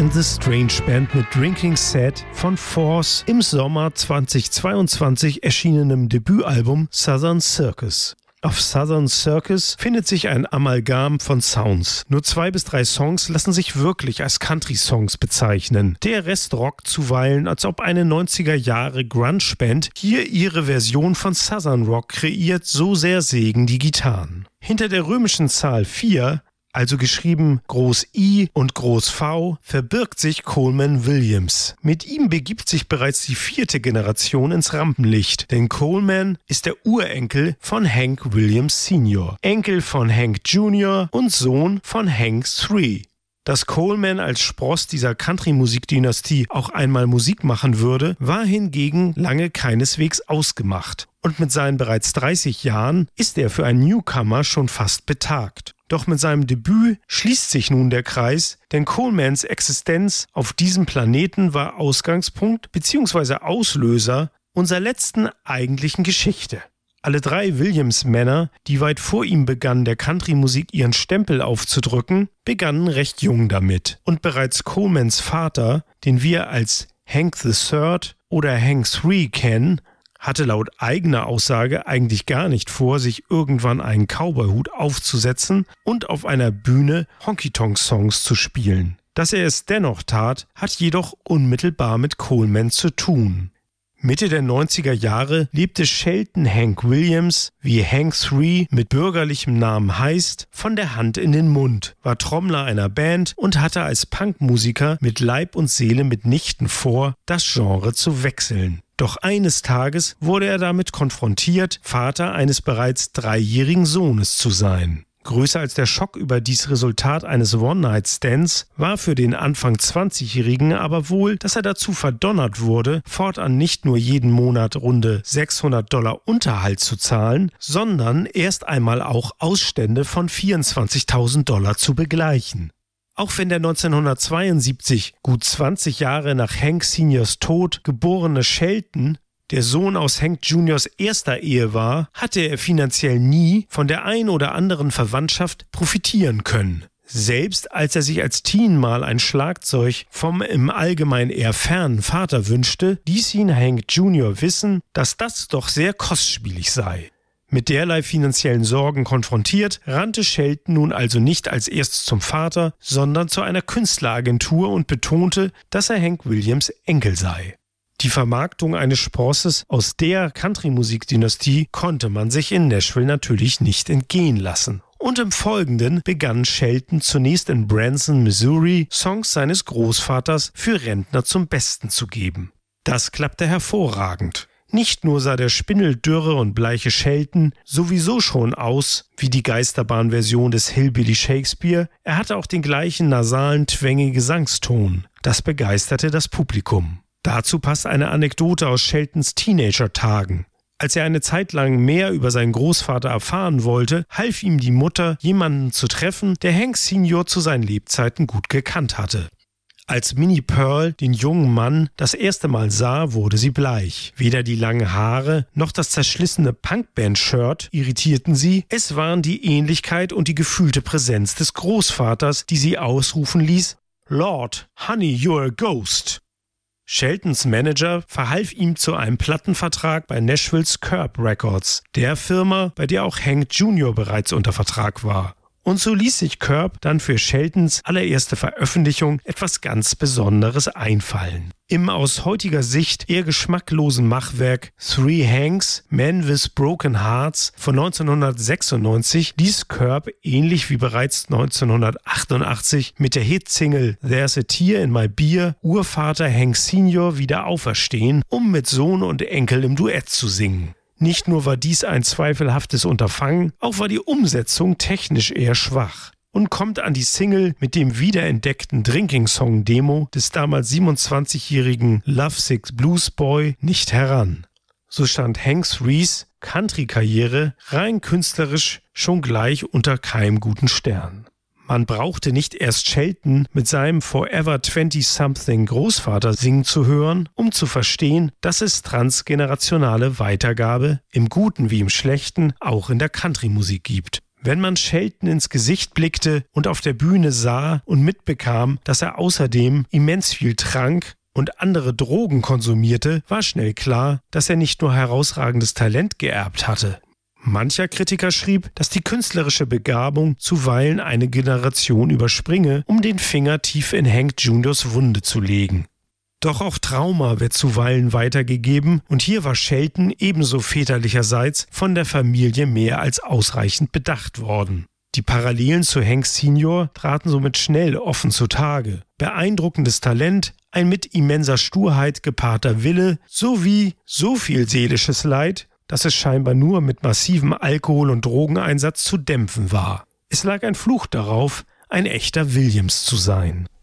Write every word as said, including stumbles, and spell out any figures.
and the Strange Band mit Drinking Sad von Force im Sommer zweitausendzweiundzwanzig erschienenem Debütalbum Southern Circus. Auf Southern Circus findet sich ein Amalgam von Sounds. Nur zwei bis drei Songs lassen sich wirklich als Country-Songs bezeichnen. Der Rest rockt zuweilen, als ob eine neunziger-Jahre-Grunge-Band hier ihre Version von Southern Rock kreiert, so sehr sägen die Gitarren. Hinter der römischen Zahl vier, also geschrieben Groß I und Groß V, verbirgt sich Coleman Williams. Mit ihm begibt sich bereits die vierte Generation ins Rampenlicht, denn Coleman ist der Urenkel von Hank Williams Senior, Enkel von Hank Junior und Sohn von Hank der Dritte. Dass Coleman als Spross dieser Country-Musikdynastie auch einmal Musik machen würde, war hingegen lange keineswegs ausgemacht. Und mit seinen bereits dreißig Jahren ist er für einen Newcomer schon fast betagt. Doch mit seinem Debüt schließt sich nun der Kreis, denn Colemans Existenz auf diesem Planeten war Ausgangspunkt bzw. Auslöser unserer letzten eigentlichen Geschichte. Alle drei Williams-Männer, die weit vor ihm begannen, der Country-Musik ihren Stempel aufzudrücken, begannen recht jung damit. Und bereits Colemans Vater, den wir als Hank der Dritte oder Hank der Dritte kennen, hatte laut eigener Aussage eigentlich gar nicht vor, sich irgendwann einen Cowboy-Hut aufzusetzen und auf einer Bühne Honky-Tonk-Songs zu spielen. Dass er es dennoch tat, hat jedoch unmittelbar mit Coleman zu tun. Mitte der neunziger Jahre lebte Shelton Hank Williams, wie Hank der Dritte mit bürgerlichem Namen heißt, von der Hand in den Mund, war Trommler einer Band und hatte als Punkmusiker mit Leib und Seele mitnichten vor, das Genre zu wechseln. Doch eines Tages wurde er damit konfrontiert, Vater eines bereits dreijährigen Sohnes zu sein. Größer als der Schock über dies Resultat eines One-Night-Stands war für den Anfang zwanzigjährigen aber wohl, dass er dazu verdonnert wurde, fortan nicht nur jeden Monat runde sechshundert Dollar Unterhalt zu zahlen, sondern erst einmal auch Ausstände von vierundzwanzigtausend Dollar zu begleichen. Auch wenn der neunzehnhundertzweiundsiebzig, gut zwanzig Jahre nach Hank Seniors Tod, geborene Shelton der Sohn aus Hank Juniors erster Ehe war, hatte er finanziell nie von der ein oder anderen Verwandtschaft profitieren können. Selbst als er sich als Teen mal ein Schlagzeug vom im Allgemeinen eher fernen Vater wünschte, ließ ihn Hank Junior wissen, dass das doch sehr kostspielig sei. Mit derlei finanziellen Sorgen konfrontiert, rannte Shelton nun also nicht als erstes zum Vater, sondern zu einer Künstleragentur und betonte, dass er Hank Williams Enkel sei. Die Vermarktung eines Sprosses aus der Country-Musikdynastie konnte man sich in Nashville natürlich nicht entgehen lassen. Und im Folgenden begann Shelton zunächst in Branson, Missouri, Songs seines Großvaters für Rentner zum Besten zu geben. Das klappte hervorragend. Nicht nur sah der spindeldürre und bleiche Shelton sowieso schon aus wie die Geisterbahn-Version des Hillbilly Shakespeare, er hatte auch den gleichen nasalen, twängigen Gesangston. Das begeisterte das Publikum. Dazu passt eine Anekdote aus Sheltons Teenager-Tagen. Als er eine Zeit lang mehr über seinen Großvater erfahren wollte, half ihm die Mutter, jemanden zu treffen, der Hank Senior zu seinen Lebzeiten gut gekannt hatte. Als Minnie Pearl den jungen Mann das erste Mal sah, wurde sie bleich. Weder die langen Haare noch das zerschlissene Punkband-Shirt irritierten sie. Es waren die Ähnlichkeit und die gefühlte Präsenz des Großvaters, die sie ausrufen ließ: "Lord, honey, you're a ghost." Sheltons Manager verhalf ihm zu einem Plattenvertrag bei Nashvilles Curb Records, der Firma, bei der auch Hank Junior bereits unter Vertrag war. Und so ließ sich Curb dann für Sheltons allererste Veröffentlichung etwas ganz Besonderes einfallen. Im aus heutiger Sicht eher geschmacklosen Machwerk Three Hanks, Men with Broken Hearts von neunzehnhundertsechsundneunzig ließ Curb ähnlich wie bereits neunzehnhundertachtundachtzig mit der Hitsingle There's a Tear in My Beer Urvater Hank Senior wieder auferstehen, um mit Sohn und Enkel im Duett zu singen. Nicht nur war dies ein zweifelhaftes Unterfangen, auch war die Umsetzung technisch eher schwach und kommt an die Single mit dem wiederentdeckten Drinking-Song-Demo des damals siebenundzwanzigjährigen Lovesick Blues Boy nicht heran. So stand Hank der Drittes Country-Karriere rein künstlerisch schon gleich unter keinem guten Stern. Man brauchte nicht erst Shelton mit seinem Forever Twenty-Something Großvater singen zu hören, um zu verstehen, dass es transgenerationale Weitergabe im Guten wie im Schlechten auch in der Country-Musik gibt. Wenn man Shelton ins Gesicht blickte und auf der Bühne sah und mitbekam, dass er außerdem immens viel trank und andere Drogen konsumierte, war schnell klar, dass er nicht nur herausragendes Talent geerbt hatte. Mancher Kritiker schrieb, dass die künstlerische Begabung zuweilen eine Generation überspringe, um den Finger tief in Hank Juniors Wunde zu legen. Doch auch Trauma wird zuweilen weitergegeben und hier war Shelton ebenso väterlicherseits von der Familie mehr als ausreichend bedacht worden. Die Parallelen zu Hank Senior traten somit schnell offen zutage. Beeindruckendes Talent, ein mit immenser Sturheit gepaarter Wille sowie so viel seelisches Leid, dass es scheinbar nur mit massivem Alkohol- und Drogeneinsatz zu dämpfen war. Es lag ein Fluch darauf, ein echter Williams zu sein.